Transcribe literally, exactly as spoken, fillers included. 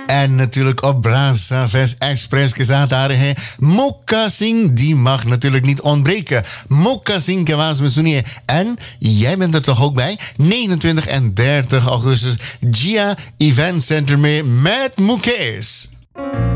En natuurlijk op Brasa Fest Express के साथ आ रहे हैं Mokka Singh. Die mag natuurlijk niet ontbreken. Mokka Singh के आवाज में सुनिए. En jij bent er toch ook bij? negenentwintig en dertig augustus Gia Event Center mee met Mukesh.